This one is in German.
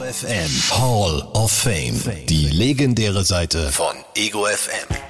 FM Hall of Fame. Die legendäre Seite von Ego FM.